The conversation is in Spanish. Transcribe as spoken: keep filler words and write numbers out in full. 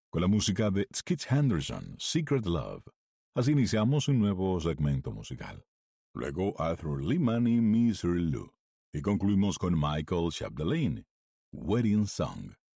con la música de Skitch Henderson, Secret Love. Así iniciamos un nuevo segmento musical. Luego Arthur Lehman y Misery Lou. Y concluimos con Michael Chapdelaine, Wedding Song.